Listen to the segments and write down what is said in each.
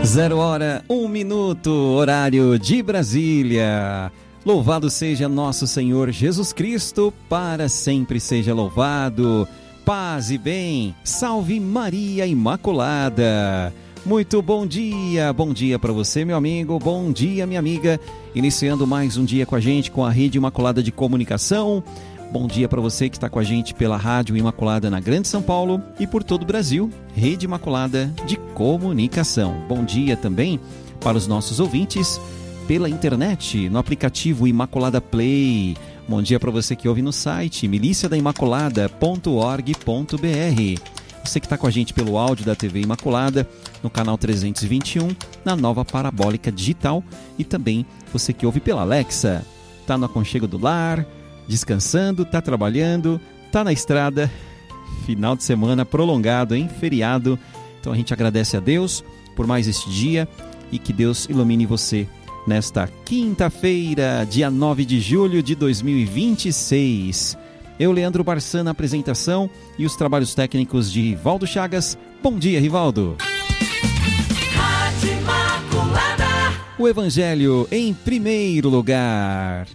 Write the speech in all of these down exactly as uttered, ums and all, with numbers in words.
Zero hora, um minuto, horário de Brasília. Louvado seja nosso Senhor Jesus Cristo, para sempre seja louvado. Paz e bem, salve Maria Imaculada. Muito bom dia, bom dia para você, meu amigo, bom dia, minha amiga. Iniciando mais um dia com a gente, com a Rede Imaculada de Comunicação. Bom dia para você que está com a gente pela Rádio Imaculada na Grande São Paulo e por todo o Brasil, Rede Imaculada de Comunicação. Bom dia também para os nossos ouvintes pela internet, no aplicativo Imaculada Play. Bom dia para você que ouve no site milícia da imaculada ponto org ponto br. Você que está com a gente pelo áudio da T V Imaculada, no canal trezentos e vinte e um, na nova parabólica digital. E também você que ouve pela Alexa, está no aconchego do lar, descansando, está trabalhando, está na estrada, final de semana prolongado, hein? Feriado. Então a gente agradece a Deus por mais este dia e que Deus ilumine você nesta quinta-feira, dia nove de julho de dois mil e vinte e seis. Eu, Leandro Barçan, na apresentação e os trabalhos técnicos de Rivaldo Chagas. Bom dia, Rivaldo. Rádio Imaculada. O Evangelho em primeiro lugar.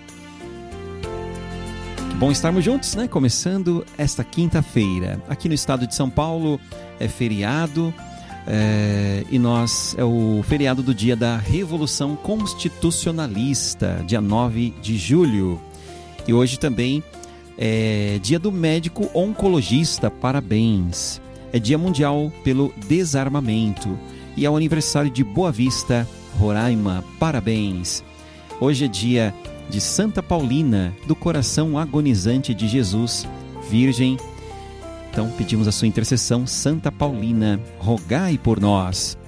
Bom estarmos juntos, né? Começando esta quinta-feira. Aqui no estado de São Paulo é feriado é, e nós é o feriado do dia da Revolução Constitucionalista, dia nove de julho. E hoje também é dia do médico oncologista, parabéns. É dia mundial pelo desarmamento e é o aniversário de Boa Vista, Roraima, parabéns. Hoje é dia de Santa Paulina, do coração agonizante de Jesus, Virgem. Então pedimos a sua intercessão, Santa Paulina, rogai por nós.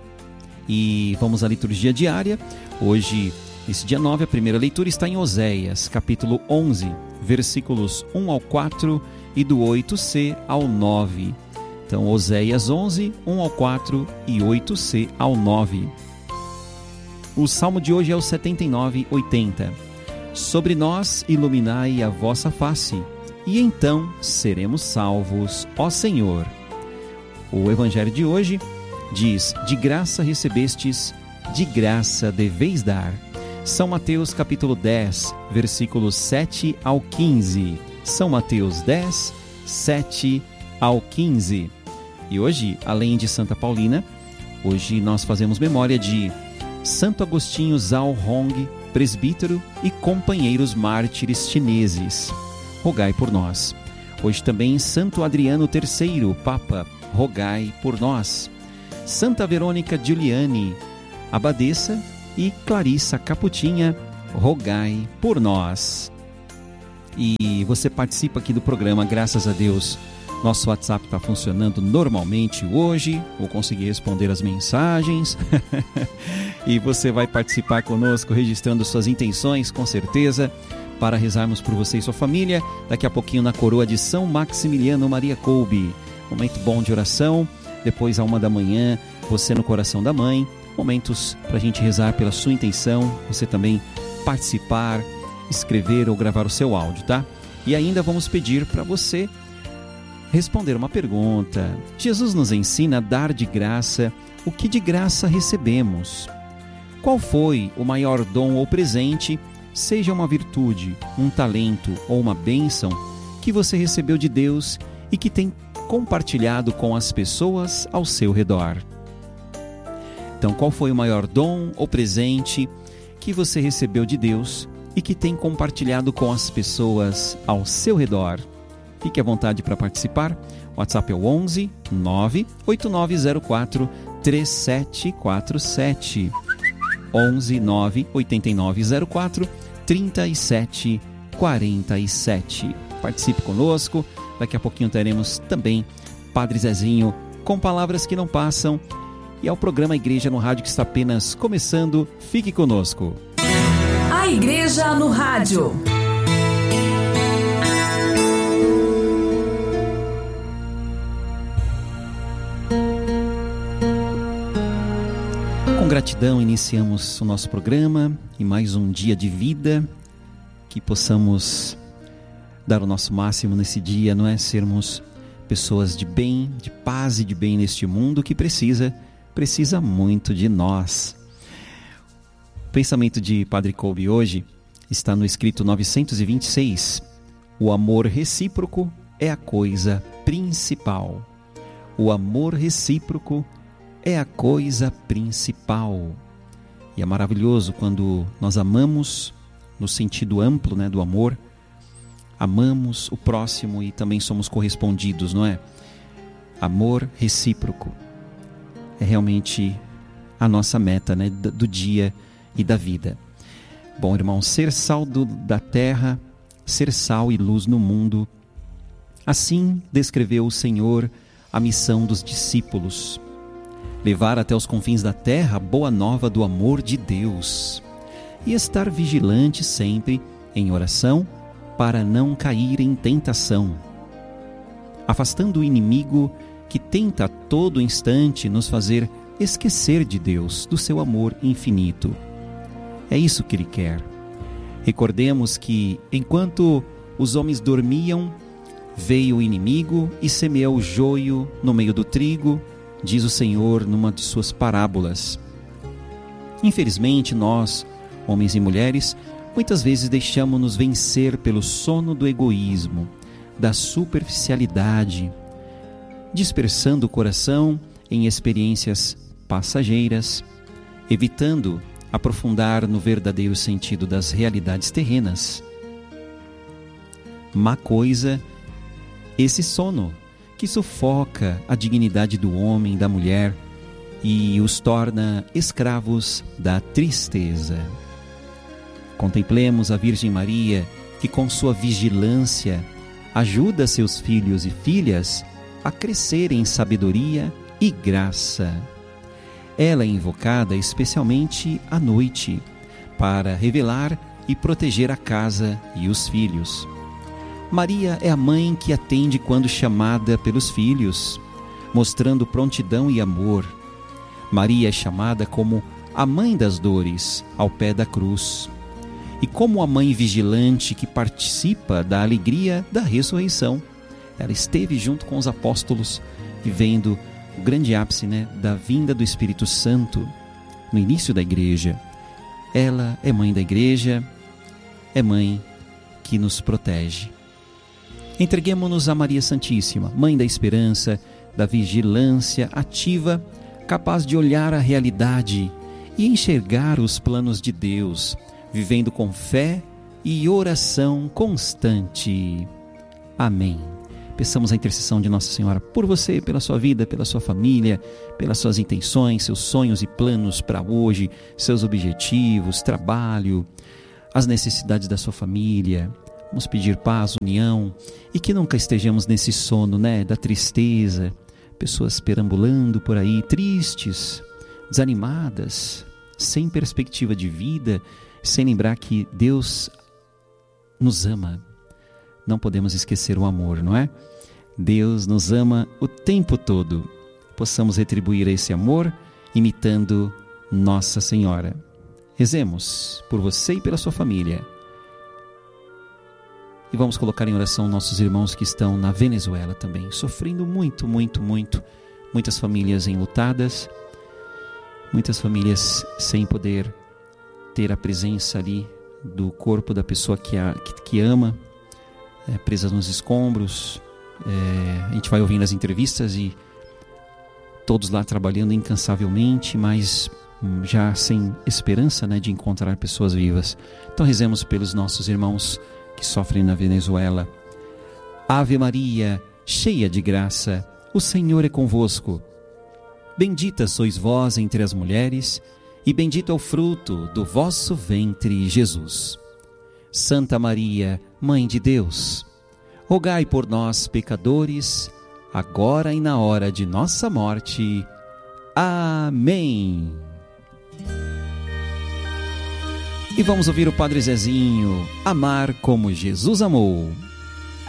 E vamos à liturgia diária. Hoje, esse dia nove, a primeira leitura está em Oséias, capítulo onze, versículos um ao quatro e do oito c ao nove. Então, Oséias onze, um ao quatro e oito c ao nove. O salmo de hoje é o setenta e nove, oitenta. Sobre nós iluminai a vossa face, e então seremos salvos, ó Senhor. O evangelho de hoje diz: de graça recebestes, de graça deveis dar. São Mateus capítulo dez, versículos sete ao quinze. São Mateus dez, sete ao quinze. E hoje, além de Santa Paulina, hoje nós fazemos memória de Santo Agostinho Zhaohong, presbítero e companheiros mártires chineses. Rogai por nós. Hoje também Santo Adriano terceiro, Papa, rogai por nós. Santa Verônica Giuliani, abadesa, e Clarissa Caputinha, rogai por nós. E você participa aqui do programa, graças a Deus. Nosso WhatsApp está funcionando normalmente hoje. Vou conseguir responder as mensagens. E você vai participar conosco, registrando suas intenções, com certeza, para rezarmos por você e sua família. Daqui a pouquinho na coroa de São Maximiliano Maria Kolbe. Momento bom de oração. Depois, à uma da manhã, você no coração da mãe. Momentos para a gente rezar pela sua intenção. Você também participar, escrever ou gravar o seu áudio, tá? E ainda vamos pedir para você responder uma pergunta. Jesus nos ensina a dar de graça o que de graça recebemos. Qual foi o maior dom ou presente, seja uma virtude, um talento ou uma bênção, que você recebeu de Deus e que tem compartilhado com as pessoas ao seu redor? Então, qual foi o maior dom ou presente que você recebeu de Deus e que tem compartilhado com as pessoas ao seu redor? Fique à vontade para participar. O WhatsApp é o onze, nove oito nove zero quatro, três sete quatro sete. onze, nove oito nove zero quatro, três sete quatro sete. Participe conosco. Daqui a pouquinho teremos também Padre Zezinho com palavras que não passam. E ao programa Igreja no Rádio, que está apenas começando. Fique conosco. A Igreja no Rádio. Com gratidão iniciamos o nosso programa e mais um dia de vida, que possamos dar o nosso máximo nesse dia, não é? Sermos pessoas de bem, de paz e de bem neste mundo que precisa precisa muito de nós. O pensamento de Padre Kolbe hoje está no escrito novecentos e vinte e seis. O amor recíproco é a coisa principal. O amor recíproco é a coisa principal. E é maravilhoso quando nós amamos no sentido amplo, né, do amor. Amamos o próximo e também somos correspondidos, não é? Amor recíproco é realmente a nossa meta, né, do dia e da vida. Bom, irmão, ser sal do, da terra, ser sal e luz no mundo. Assim descreveu o Senhor a missão dos discípulos. Levar até os confins da terra a boa nova do amor de Deus. E estar vigilante sempre em oração para não cair em tentação. Afastando o inimigo que tenta a todo instante nos fazer esquecer de Deus, do seu amor infinito. É isso que Ele quer. Recordemos que, enquanto os homens dormiam, veio o inimigo e semeou o joio no meio do trigo, diz o Senhor numa de suas parábolas. Infelizmente, nós, homens e mulheres, muitas vezes deixamos-nos vencer pelo sono do egoísmo, da superficialidade, dispersando o coração em experiências passageiras, evitando aprofundar no verdadeiro sentido das realidades terrenas. Má coisa esse sono que sufoca a dignidade do homem e da mulher e os torna escravos da tristeza. Contemplemos a Virgem Maria, que com sua vigilância ajuda seus filhos e filhas a crescer em sabedoria e graça. Ela é invocada especialmente à noite, para revelar e proteger a casa e os filhos. Maria é a mãe que atende quando chamada pelos filhos, mostrando prontidão e amor. Maria é chamada como a mãe das dores ao pé da cruz, e como a mãe vigilante que participa da alegria da ressurreição. Ela esteve junto com os apóstolos, vivendo o grande ápice, né, da vinda do Espírito Santo no início da igreja. Ela é mãe da igreja, é mãe que nos protege. Entreguemo-nos a Maria Santíssima, mãe da esperança, da vigilância ativa, capaz de olhar a realidade e enxergar os planos de Deus, vivendo com fé e oração constante. Amém. Peçamos a intercessão de Nossa Senhora por você, pela sua vida, pela sua família, pelas suas intenções, seus sonhos e planos para hoje, seus objetivos, trabalho, as necessidades da sua família. Vamos pedir paz, união e que nunca estejamos nesse sono, né, da tristeza. Pessoas perambulando por aí, tristes, desanimadas, sem perspectiva de vida, sem lembrar que Deus nos ama. Não podemos esquecer o amor, não é? Deus nos ama o tempo todo. Possamos retribuir esse amor imitando Nossa Senhora. Rezemos por você e pela sua família. E vamos colocar em oração nossos irmãos que estão na Venezuela também, sofrendo muito, muito, muito. Muitas famílias enlutadas, muitas famílias sem poder ter a presença ali do corpo da pessoa que, a, que, que ama, é, presas nos escombros. É, a gente vai ouvindo as entrevistas e todos lá trabalhando incansavelmente, mas já sem esperança, né, de encontrar pessoas vivas. Então rezemos pelos nossos irmãos que sofrem na Venezuela. Ave Maria, cheia de graça, o Senhor é convosco. Bendita sois vós entre as mulheres, e bendito é o fruto do vosso ventre, Jesus. Santa Maria, Mãe de Deus, rogai por nós, pecadores, agora e na hora de nossa morte. Amém. E vamos ouvir o Padre Zezinho, Amar como Jesus amou.